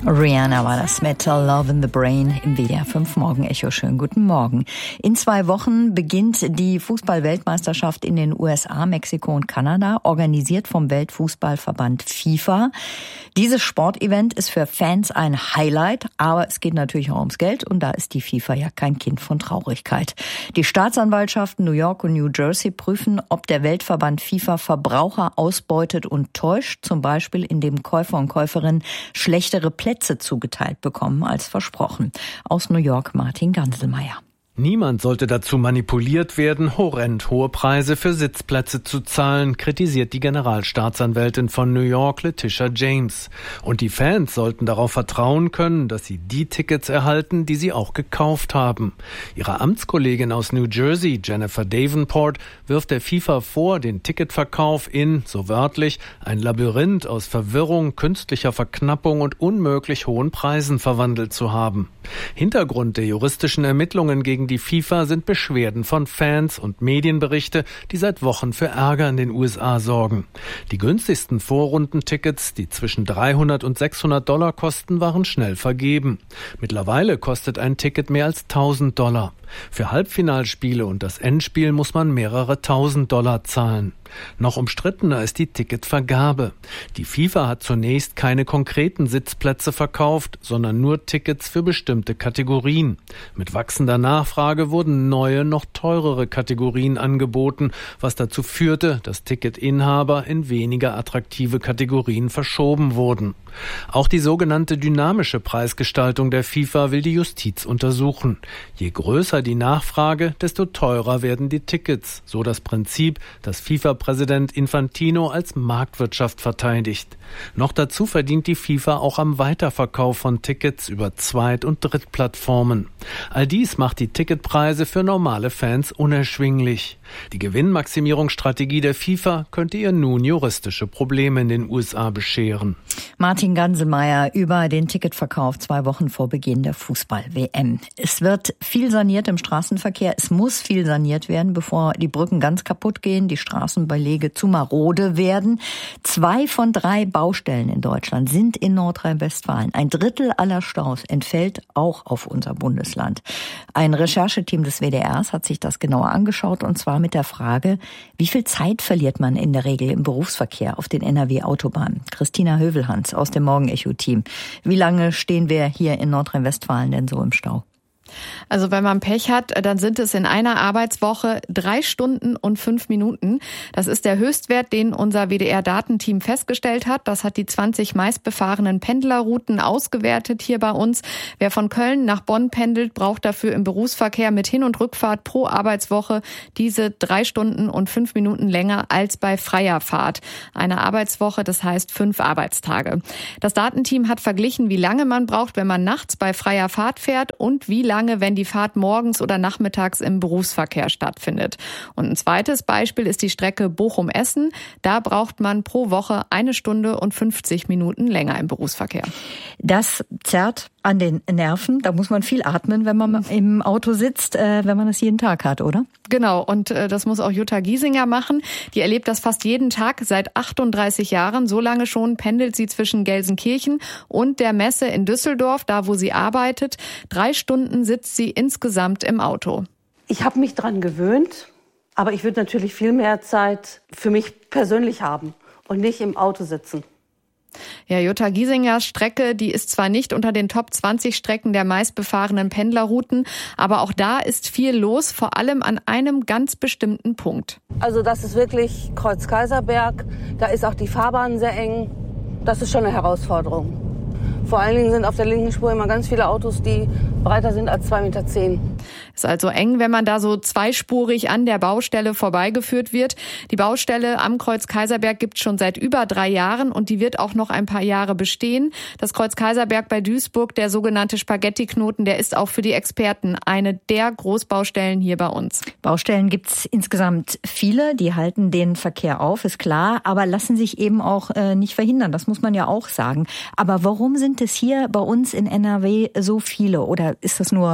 Rihanna war das mit Love in the Brain im WDR 5 Morgen-Echo. Schönen guten Morgen. In 2 Wochen beginnt die Fußball-Weltmeisterschaft in den USA, Mexiko und Kanada, organisiert vom Weltfußballverband FIFA. Dieses Sportevent ist für Fans ein Highlight, aber es geht natürlich auch ums Geld und da ist die FIFA ja kein Kind von Traurigkeit. Die Staatsanwaltschaften New York und New Jersey prüfen, ob der Weltverband FIFA Verbraucher ausbeutet und täuscht, zum Beispiel indem Käufer und Käuferinnen schlechtere Plätze zugeteilt bekommen als versprochen. Aus New York Martin Ganselmeier. Niemand sollte dazu manipuliert werden, horrend hohe Preise für Sitzplätze zu zahlen, kritisiert die Generalstaatsanwältin von New York, Letitia James. Und die Fans sollten darauf vertrauen können, dass sie die Tickets erhalten, die sie auch gekauft haben. Ihre Amtskollegin aus New Jersey, Jennifer Davenport, wirft der FIFA vor, den Ticketverkauf in, so wörtlich, ein Labyrinth aus Verwirrung, künstlicher Verknappung und unmöglich hohen Preisen verwandelt zu haben. Hintergrund der juristischen Ermittlungen gegen die FIFA sind Beschwerden von Fans und Medienberichte, die seit Wochen für Ärger in den USA sorgen. Die günstigsten Vorrundentickets, die zwischen $300 und $600 kosten, waren schnell vergeben. Mittlerweile kostet ein Ticket mehr als $1.000. Für Halbfinalspiele und das Endspiel muss man mehrere $1.000 zahlen. Noch umstrittener ist die Ticketvergabe. Die FIFA hat zunächst keine konkreten Sitzplätze verkauft, sondern nur Tickets für bestimmte Kategorien. Mit wachsender Nachfrage wurden neue, noch teurere Kategorien angeboten, was dazu führte, dass Ticketinhaber in weniger attraktive Kategorien verschoben wurden. Auch die sogenannte dynamische Preisgestaltung der FIFA will die Justiz untersuchen. Je größer die Nachfrage, desto teurer werden die Tickets, so das Prinzip, das FIFA-Präsident Infantino als Marktwirtschaft verteidigt. Noch dazu verdient die FIFA auch am Weiterverkauf von Tickets über Zweit- und Drittplattformen. All dies macht die Ticketpreise für normale Fans unerschwinglich. Die Gewinnmaximierungsstrategie der FIFA könnte ihr nun juristische Probleme in den USA bescheren. Martin Ganselmeier über den Ticketverkauf 2 Wochen vor Beginn der Fußball-WM. Es wird viel saniert im Straßenverkehr. Es muss viel saniert werden, bevor die Brücken ganz kaputt gehen, die Straßenbeläge zu marode werden. 2 von 3 Baustellen in Deutschland sind in Nordrhein-Westfalen. 1/3 aller Staus entfällt auch auf unser Bundesland. Ein Rechercheteam des WDRs hat sich das genauer angeschaut, und zwar mit der Frage, wie viel Zeit verliert man in der Regel im Berufsverkehr auf den NRW-Autobahnen? Christina Hövelhans aus dem Morgen-Echo-Team. Wie lange stehen wir hier in Nordrhein-Westfalen denn so im Stau? Also wenn man Pech hat, dann sind es in einer Arbeitswoche 3 Stunden und 5 Minuten. Das ist der Höchstwert, den unser WDR-Datenteam festgestellt hat. Das hat die 20 meistbefahrenen Pendlerrouten ausgewertet hier bei uns. Wer von Köln nach Bonn pendelt, braucht dafür im Berufsverkehr mit Hin- und Rückfahrt pro Arbeitswoche diese 3 Stunden und 5 Minuten länger als bei freier Fahrt. Eine Arbeitswoche, das heißt 5 Arbeitstage. Das Datenteam hat verglichen, wie lange man braucht, wenn man nachts bei freier Fahrt fährt und wie lange, wenn die Fahrt morgens oder nachmittags im Berufsverkehr stattfindet. Und ein zweites Beispiel ist die Strecke Bochum-Essen. Da braucht man pro Woche 1 Stunde und 50 Minuten länger im Berufsverkehr. Das zerrt an den Nerven. Da muss man viel atmen, wenn man im Auto sitzt, wenn man das jeden Tag hat, oder? Genau, und das muss auch Jutta Giesinger machen. Die erlebt das fast jeden Tag seit 38 Jahren. So lange schon pendelt sie zwischen Gelsenkirchen und der Messe in Düsseldorf, da wo sie arbeitet. 3 Stunden sitzt sie insgesamt im Auto. Ich habe mich dran gewöhnt, aber ich würde natürlich viel mehr Zeit für mich persönlich haben und nicht im Auto sitzen. Ja, Jutta Giesingers Strecke, die ist zwar nicht unter den Top 20 Strecken der meistbefahrenen Pendlerrouten, aber auch da ist viel los, vor allem an einem ganz bestimmten Punkt. Also das ist wirklich Kreuz-Kaiserberg, da ist auch die Fahrbahn sehr eng. Das ist schon eine Herausforderung. Vor allen Dingen sind auf der linken Spur immer ganz viele Autos, die breiter sind als 2,10 Meter. Ist also eng, wenn man da so zweispurig an der Baustelle vorbeigeführt wird. Die Baustelle am Kreuz Kaiserberg gibt es schon seit über 3 Jahren und die wird auch noch ein paar Jahre bestehen. Das Kreuz Kaiserberg bei Duisburg, der sogenannte Spaghetti-Knoten, der ist auch für die Experten eine der Großbaustellen hier bei uns. Baustellen gibt es insgesamt viele, die halten den Verkehr auf, ist klar, aber lassen sich eben auch nicht verhindern. Das muss man ja auch sagen. Aber warum sind es hier bei uns in NRW so viele oder ist das nur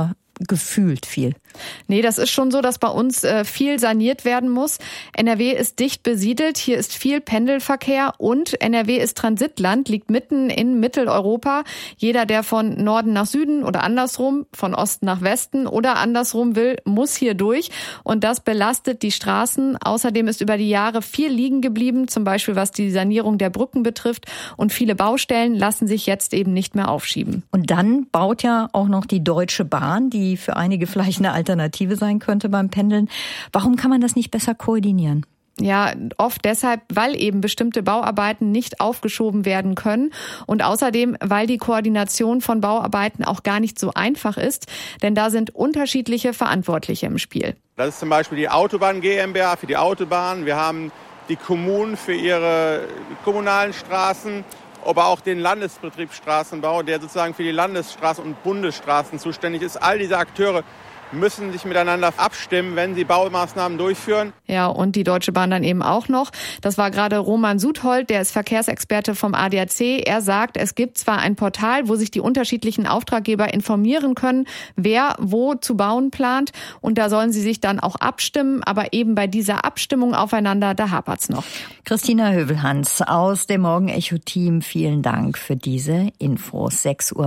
gefühlt viel? Nee, das ist schon so, dass bei uns viel saniert werden muss. NRW ist dicht besiedelt, hier ist viel Pendelverkehr und NRW ist Transitland, liegt mitten in Mitteleuropa. Jeder, der von Norden nach Süden oder andersrum, von Osten nach Westen oder andersrum will, muss hier durch. Und das belastet die Straßen. Außerdem ist über die Jahre viel liegen geblieben, zum Beispiel was die Sanierung der Brücken betrifft. Und viele Baustellen lassen sich jetzt eben nicht mehr aufschieben. Und dann baut ja auch noch die Deutsche Bahn, die für einige vielleicht eine Alternative sein könnte beim Pendeln. Warum kann man das nicht besser koordinieren? Ja, oft deshalb, weil eben bestimmte Bauarbeiten nicht aufgeschoben werden können und außerdem, weil die Koordination von Bauarbeiten auch gar nicht so einfach ist, denn da sind unterschiedliche Verantwortliche im Spiel. Das ist zum Beispiel die Autobahn GmbH für die Autobahn. Wir haben die Kommunen für ihre kommunalen Straßen, aber auch den Landesbetriebsstraßenbau, der sozusagen für die Landesstraßen und Bundesstraßen zuständig ist. All diese Akteure müssen sich miteinander abstimmen, wenn sie Baumaßnahmen durchführen. Ja, und die Deutsche Bahn dann eben auch noch. Das war gerade Roman Sudhold, der ist Verkehrsexperte vom ADAC. Er sagt, es gibt zwar ein Portal, wo sich die unterschiedlichen Auftraggeber informieren können, wer wo zu bauen plant. Und da sollen sie sich dann auch abstimmen. Aber eben bei dieser Abstimmung aufeinander, da hapert's noch. Christina Hövelhans aus dem Morgen-Echo-Team, vielen Dank für diese Infos.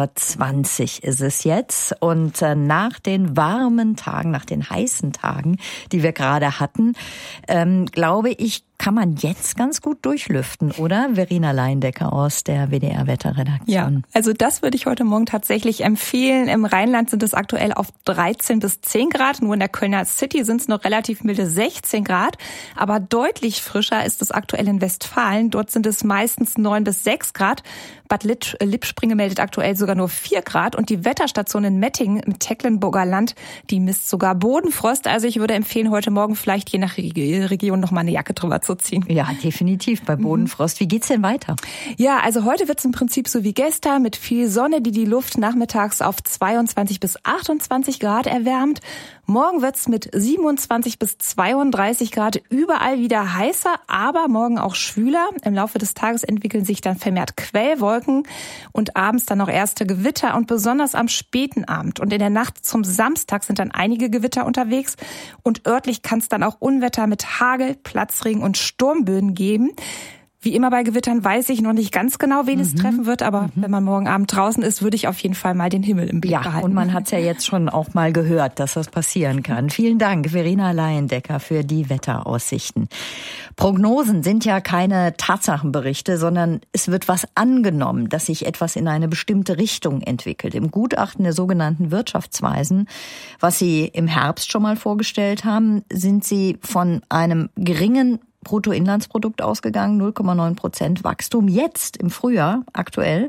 6:20 Uhr ist es jetzt. Und nach den warmen Tagen, nach den heißen Tagen, die wir gerade hatten, glaube ich, kann man jetzt ganz gut durchlüften, oder? Verena Leindecker aus der WDR-Wetterredaktion. Ja, also das würde ich heute Morgen tatsächlich empfehlen. Im Rheinland sind es aktuell auf 13 bis 10 Grad. Nur in der Kölner City sind es noch relativ milde 16 Grad. Aber deutlich frischer ist es aktuell in Westfalen. Dort sind es meistens 9 bis 6 Grad. Bad Lippspringe meldet aktuell sogar nur 4 Grad. Und die Wetterstation in Mettingen im Tecklenburger Land, die misst sogar Bodenfrost. Also ich würde empfehlen, heute Morgen vielleicht je nach Region noch mal eine Jacke drüber zu ziehen. Ja, definitiv bei Bodenfrost. Wie geht's denn weiter? Ja, also heute wird's im Prinzip so wie gestern mit viel Sonne, die Luft nachmittags auf 22 bis 28 Grad erwärmt. Morgen wird's mit 27 bis 32 Grad überall wieder heißer, aber morgen auch schwüler. Im Laufe des Tages entwickeln sich dann vermehrt Quellwolken und abends dann noch erste Gewitter und besonders am späten Abend. Und in der Nacht zum Samstag sind dann einige Gewitter unterwegs und örtlich kann es dann auch Unwetter mit Hagel, Platzregen und Sturmböen geben. Wie immer bei Gewittern weiß ich noch nicht ganz genau, wen es treffen wird, aber wenn man morgen Abend draußen ist, würde ich auf jeden Fall mal den Himmel im Blick behalten. Und man hat es ja jetzt schon auch mal gehört, dass das passieren kann. Vielen Dank, Verena Leindecker, für die Wetteraussichten. Prognosen sind ja keine Tatsachenberichte, sondern es wird was angenommen, dass sich etwas in eine bestimmte Richtung entwickelt. Im Gutachten der sogenannten Wirtschaftsweisen, was Sie im Herbst schon mal vorgestellt haben, sind Sie von einem geringen Bruttoinlandsprodukt ausgegangen, 0,9% Wachstum. Jetzt im Frühjahr, aktuell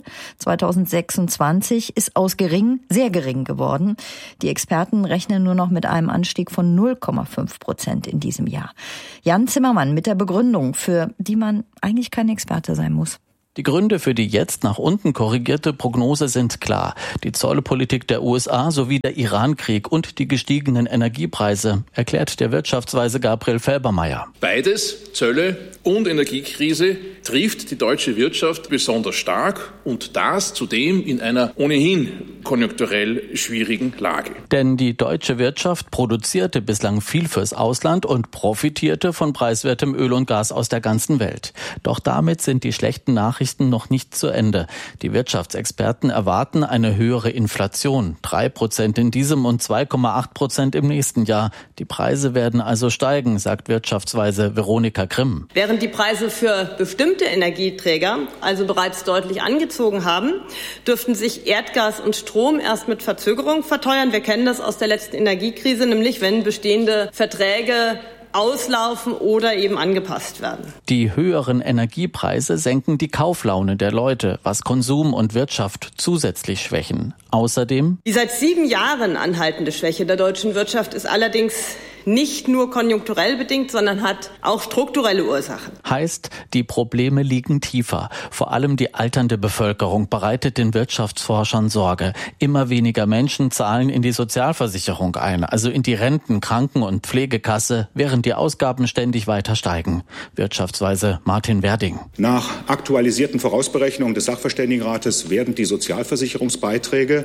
2026, ist aus gering sehr gering geworden. Die Experten rechnen nur noch mit einem Anstieg von 0,5% in diesem Jahr. Jan Zimmermann mit der Begründung, für die man eigentlich kein Experte sein muss. Die Gründe für die jetzt nach unten korrigierte Prognose sind klar. Die Zollpolitik der USA sowie der Iran-Krieg und die gestiegenen Energiepreise, erklärt der Wirtschaftsweise Gabriel Felbermayr. Beides, Zölle und Energiekrise, trifft die deutsche Wirtschaft besonders stark und das zudem in einer ohnehin konjunkturell schwierigen Lage. Denn die deutsche Wirtschaft produzierte bislang viel fürs Ausland und profitierte von preiswertem Öl und Gas aus der ganzen Welt. Doch damit sind die schlechten Nachrichten noch nicht zu Ende. Die Wirtschaftsexperten erwarten eine höhere Inflation, 3% in diesem und 2,8% im nächsten Jahr. Die Preise werden also steigen, sagt Wirtschaftsweise Veronika Grimm. Während die Preise für bestimmte Energieträger also bereits deutlich angezogen haben, dürften sich Erdgas und Strom erst mit Verzögerung verteuern. Wir kennen das aus der letzten Energiekrise, nämlich wenn bestehende Verträge auslaufen oder eben angepasst werden. Die höheren Energiepreise senken die Kauflaune der Leute, was Konsum und Wirtschaft zusätzlich schwächen. Außerdem: Die seit 7 Jahren anhaltende Schwäche der deutschen Wirtschaft ist allerdings nicht nur konjunkturell bedingt, sondern hat auch strukturelle Ursachen. Heißt, die Probleme liegen tiefer. Vor allem die alternde Bevölkerung bereitet den Wirtschaftsforschern Sorge. Immer weniger Menschen zahlen in die Sozialversicherung ein, also in die Renten-, Kranken- und Pflegekasse, während die Ausgaben ständig weiter steigen. Wirtschaftsweise Martin Werding. Nach aktualisierten Vorausberechnungen des Sachverständigenrates werden die Sozialversicherungsbeiträge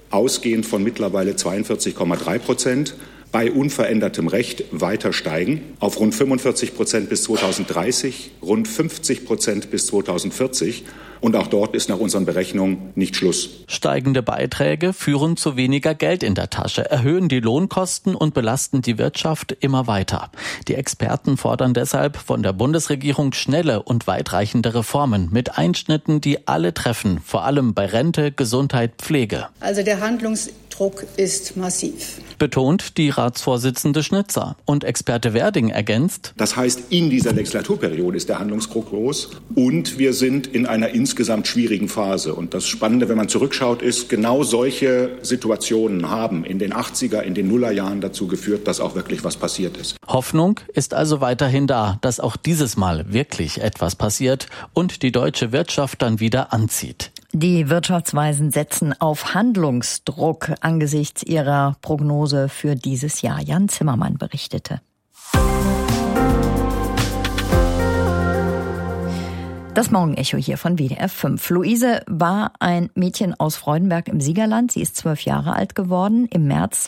ausgehend von mittlerweile 42,3%, bei unverändertem Recht weiter steigen, auf rund 45% bis 2030, rund 50% bis 2040. Und auch dort ist nach unseren Berechnungen nicht Schluss. Steigende Beiträge führen zu weniger Geld in der Tasche, erhöhen die Lohnkosten und belasten die Wirtschaft immer weiter. Die Experten fordern deshalb von der Bundesregierung schnelle und weitreichende Reformen mit Einschnitten, die alle treffen, vor allem bei Rente, Gesundheit, Pflege. Also der Handlungsdruck ist massiv, betont die Ratsvorsitzende Schnitzer. Und Experte Werding ergänzt: Das heißt, in dieser Legislaturperiode ist der Handlungsdruck groß und wir sind in einer insgesamt schwierigen Phase. Und das Spannende, wenn man zurückschaut, ist, genau solche Situationen haben in den 80er, in den Nullerjahren dazu geführt, dass auch wirklich was passiert ist. Hoffnung ist also weiterhin da, dass auch dieses Mal wirklich etwas passiert und die deutsche Wirtschaft dann wieder anzieht. Die Wirtschaftsweisen setzen auf Handlungsdruck angesichts ihrer Prognose für dieses Jahr. Jan Zimmermann berichtete. Das Morgenecho hier von WDR 5. Luise war ein Mädchen aus Freudenberg im Siegerland. Sie ist 12 Jahre alt geworden. Im März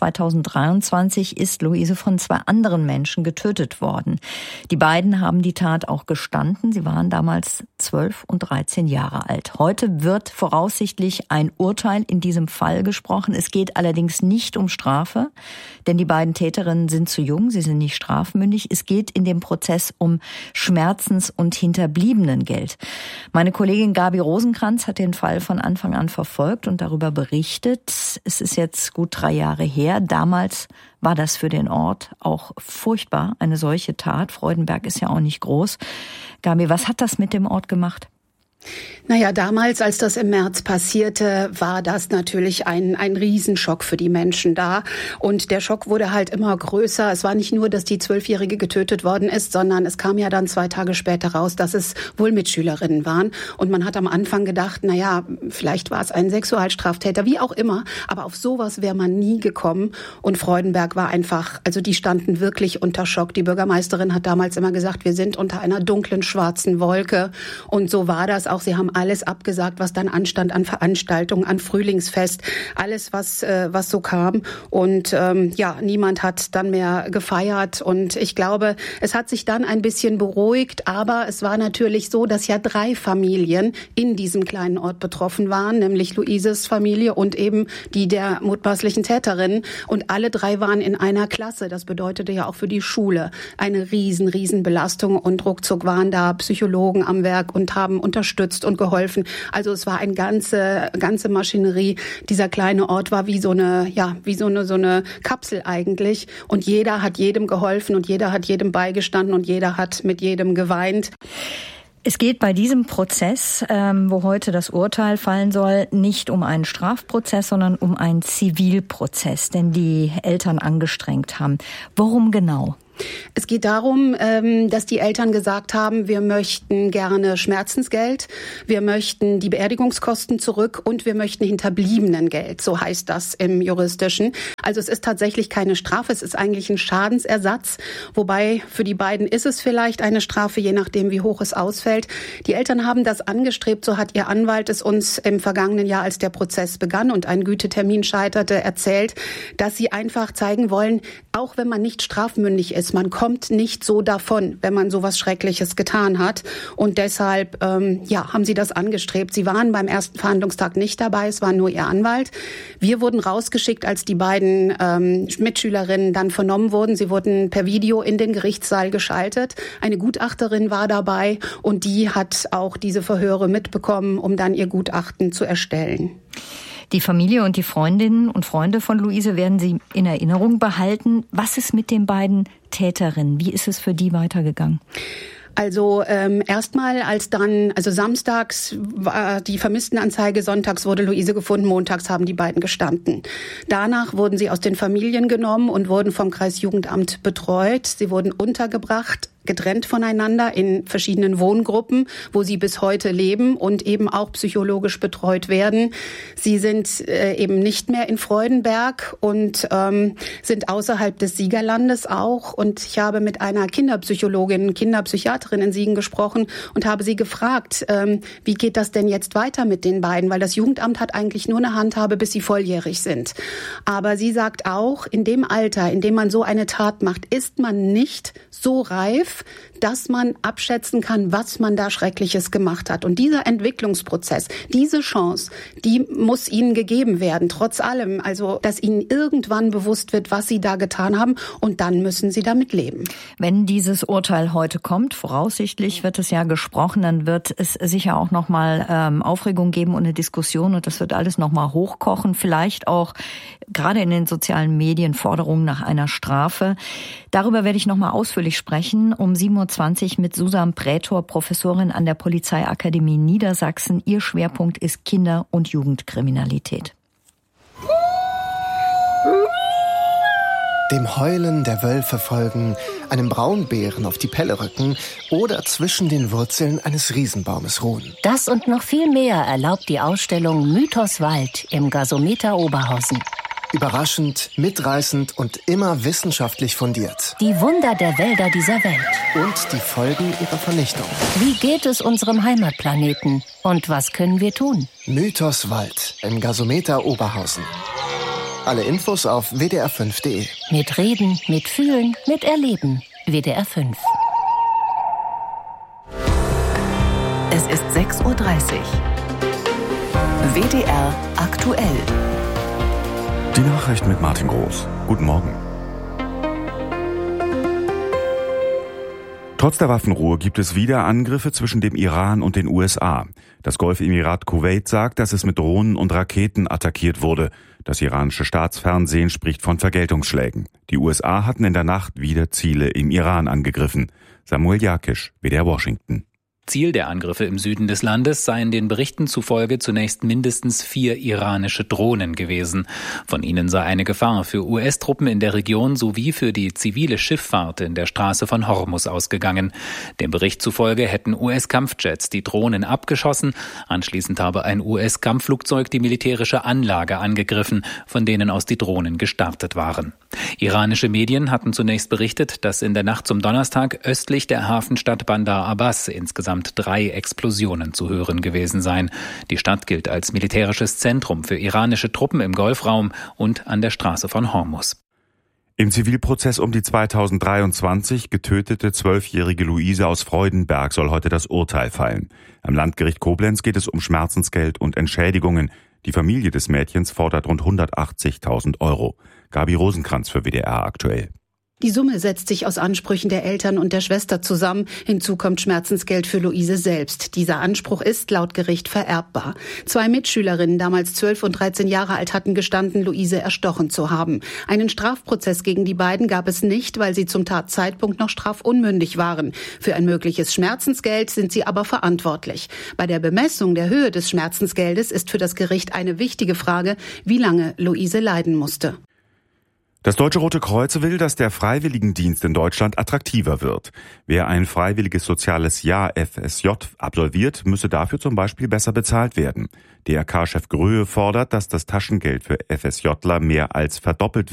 2023 ist Luise von 2 anderen Menschen getötet worden. Die beiden haben die Tat auch gestanden. Sie waren damals 12 und 13 Jahre alt. Heute wird voraussichtlich ein Urteil in diesem Fall gesprochen. Es geht allerdings nicht um Strafe, denn die beiden Täterinnen sind zu jung. Sie sind nicht strafmündig. Es geht in dem Prozess um Schmerzens- und Hinterbliebenengeld. Meine Kollegin Gabi Rosenkranz hat den Fall von Anfang an verfolgt und darüber berichtet. Es ist jetzt gut 3 Jahre her. Damals war das für den Ort auch furchtbar, eine solche Tat. Freudenberg ist ja auch nicht groß. Gabi, was hat das mit dem Ort gemacht? Naja, damals, als das im März passierte, war das natürlich ein Riesenschock für die Menschen da. Und der Schock wurde halt immer größer. Es war nicht nur, dass die 12-Jährige getötet worden ist, sondern es kam ja dann 2 Tage später raus, dass es wohl Mitschülerinnen waren. Und man hat am Anfang gedacht, naja, vielleicht war es ein Sexualstraftäter, wie auch immer. Aber auf sowas wäre man nie gekommen. Und Freudenberg war einfach, also die standen wirklich unter Schock. Die Bürgermeisterin hat damals immer gesagt, wir sind unter einer dunklen, schwarzen Wolke. Und so war das auch. Sie haben alles abgesagt, was dann anstand an Veranstaltungen, an Frühlingsfest, alles, was so kam. Und niemand hat dann mehr gefeiert. Und ich glaube, es hat sich dann ein bisschen beruhigt. Aber es war natürlich so, dass ja 3 Familien in diesem kleinen Ort betroffen waren, nämlich Luises Familie und eben die der mutmaßlichen Täterin. Und alle 3 waren in einer Klasse. Das bedeutete ja auch für die Schule eine riesen Belastung. Und ruckzuck waren da Psychologen am Werk und haben unterstützt und geholfen. Also es war eine ganze Maschinerie. Dieser kleine Ort war wie so eine Kapsel eigentlich. Und jeder hat jedem geholfen und jeder hat jedem beigestanden und jeder hat mit jedem geweint. Es geht bei diesem Prozess, wo heute das Urteil fallen soll, nicht um einen Strafprozess, sondern um einen Zivilprozess, den die Eltern angestrengt haben. Worum genau? Es geht darum, dass die Eltern gesagt haben, wir möchten gerne Schmerzensgeld, wir möchten die Beerdigungskosten zurück und wir möchten Hinterbliebenengeld, so heißt das im Juristischen. Also es ist tatsächlich keine Strafe, es ist eigentlich ein Schadensersatz, wobei für die beiden ist es vielleicht eine Strafe, je nachdem wie hoch es ausfällt. Die Eltern haben das angestrebt, so hat ihr Anwalt es uns im vergangenen Jahr, als der Prozess begann und ein Gütetermin scheiterte, erzählt, dass sie einfach zeigen wollen, auch wenn man nicht strafmündig ist, man kommt nicht so davon, wenn man sowas Schreckliches getan hat. Und deshalb haben sie das angestrebt. Sie waren beim ersten Verhandlungstag nicht dabei, es war nur ihr Anwalt. Wir wurden rausgeschickt, als die beiden Mitschülerinnen dann vernommen wurden. Sie wurden per Video in den Gerichtssaal geschaltet. Eine Gutachterin war dabei und die hat auch diese Verhöre mitbekommen, um dann ihr Gutachten zu erstellen. Die Familie und die Freundinnen und Freunde von Luise werden Sie in Erinnerung behalten. Was ist mit den beiden Täterinnen? Wie ist es für die weitergegangen? Also erstmal samstags war die Vermisstenanzeige, sonntags wurde Luise gefunden, montags haben die beiden gestanden. Danach wurden sie aus den Familien genommen und wurden vom Kreisjugendamt betreut. Sie wurden untergebracht. getrennt voneinander in verschiedenen Wohngruppen, wo sie bis heute leben und eben auch psychologisch betreut werden. Sie sind eben nicht mehr in Freudenberg und sind außerhalb des Siegerlandes auch. Und ich habe mit einer Kinderpsychologin, Kinderpsychiaterin in Siegen gesprochen und habe sie gefragt, wie geht das denn jetzt weiter mit den beiden? Weil das Jugendamt hat eigentlich nur eine Handhabe, bis sie volljährig sind. Aber sie sagt auch, in dem Alter, in dem man so eine Tat macht, ist man nicht so reif, dass man abschätzen kann, was man da Schreckliches gemacht hat. Und dieser Entwicklungsprozess, diese Chance, die muss ihnen gegeben werden, trotz allem. Also, dass ihnen irgendwann bewusst wird, was sie da getan haben, und dann müssen sie damit leben. Wenn dieses Urteil heute kommt, voraussichtlich wird es ja gesprochen, dann wird es sicher auch nochmal Aufregung geben und eine Diskussion, und das wird alles nochmal hochkochen. Vielleicht auch gerade in den sozialen Medien Forderungen nach einer Strafe. Darüber werde ich nochmal ausführlich sprechen. Um 7.20 Uhr mit Susan Prätor, Professorin an der Polizeiakademie Niedersachsen. Ihr Schwerpunkt ist Kinder- und Jugendkriminalität. Dem Heulen der Wölfe folgen, einem Braunbären auf die Pelle rücken oder zwischen den Wurzeln eines Riesenbaumes ruhen. Das und noch viel mehr erlaubt die Ausstellung Mythos Wald im Gasometer Oberhausen. Überraschend, mitreißend und immer wissenschaftlich fundiert. Die Wunder der Wälder dieser Welt. Und die Folgen ihrer Vernichtung. Wie geht es unserem Heimatplaneten? Und was können wir tun? Mythos Wald im Gasometer Oberhausen. Alle Infos auf wdr5.de. Mit Reden, mit Fühlen, mit Erleben. WDR 5. Es ist 6.30 Uhr. WDR aktuell. Die Nachrichten mit Martin Groß. Guten Morgen. Trotz der Waffenruhe gibt es wieder Angriffe zwischen dem Iran und den USA. Das Golfemirat Kuwait sagt, dass es mit Drohnen und Raketen attackiert wurde. Das iranische Staatsfernsehen spricht von Vergeltungsschlägen. Die USA hatten in der Nacht wieder Ziele im Iran angegriffen. Samuel Jakisch, WDR Washington. Ziel der Angriffe im Süden des Landes seien den Berichten zufolge zunächst mindestens 4 iranische Drohnen gewesen. Von ihnen sei eine Gefahr für US-Truppen in der Region sowie für die zivile Schifffahrt in der Straße von Hormuz ausgegangen. Dem Bericht zufolge hätten US-Kampfjets die Drohnen abgeschossen. Anschließend habe ein US-Kampfflugzeug die militärische Anlage angegriffen, von denen aus die Drohnen gestartet waren. Iranische Medien hatten zunächst berichtet, dass in der Nacht zum Donnerstag östlich der Hafenstadt Bandar Abbas insgesamt 3 Explosionen zu hören gewesen seien. Die Stadt gilt als militärisches Zentrum für iranische Truppen im Golfraum und an der Straße von Hormuz. Im Zivilprozess um die 2023 getötete 12-jährige Luise aus Freudenberg soll heute das Urteil fallen. Am Landgericht Koblenz geht es um Schmerzensgeld und Entschädigungen. Die Familie des Mädchens fordert rund 180.000 €. Gabi Rosenkranz für WDR aktuell. Die Summe setzt sich aus Ansprüchen der Eltern und der Schwester zusammen. Hinzu kommt Schmerzensgeld für Luise selbst. Dieser Anspruch ist laut Gericht vererbbar. 2 Mitschülerinnen, damals 12 und 13 Jahre alt, hatten gestanden, Luise erstochen zu haben. Einen Strafprozess gegen die beiden gab es nicht, weil sie zum Tatzeitpunkt noch strafunmündig waren. Für ein mögliches Schmerzensgeld sind sie aber verantwortlich. Bei der Bemessung der Höhe des Schmerzensgeldes ist für das Gericht eine wichtige Frage, wie lange Luise leiden musste. Das Deutsche Rote Kreuz will, dass der Freiwilligendienst in Deutschland attraktiver wird. Wer ein freiwilliges soziales Jahr FSJ absolviert, müsse dafür zum Beispiel besser bezahlt werden. DRK-Chef Gröhe fordert, dass das Taschengeld für FSJler mehr als verdoppelt